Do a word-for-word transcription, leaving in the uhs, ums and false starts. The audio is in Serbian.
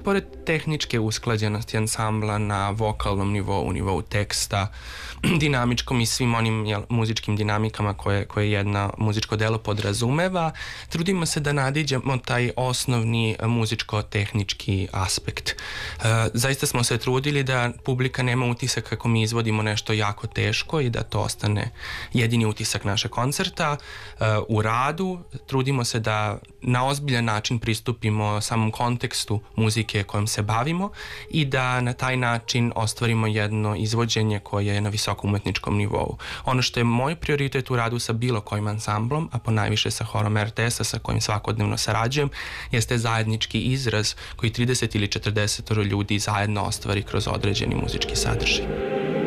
pored tehničke usklađenosti ansambla na vokalnom nivou, nivou teksta, dinamičkom i svim onim jel, muzičkim dinamikama koje, koje jedna muzičko delo podrazumeva, trudimo se da nadiđemo taj osnovni muzičko-tehnički aspekt. E, zaista smo se trudili da publika nema utisak kako mi izvodimo nešto jako teško i da to ostane jedini utisak našeg koncerta. E, u radu trudimo se da na ozbiljan način pristupimo samom kontekstu muzike kojom se bavimo i da na taj način ostvarimo jedno izvođenje koje je na visokom umetničkom nivou. Ono što je moj prioritet u radu sa bilo kojim ansamblom, a ponajviše sa horom er te es-a sa kojim svakodnevno sarađujem, jeste zajednički izraz koji trideset ili četrdeset ljudi zajedno ostvari kroz određeni muzički sadržaj.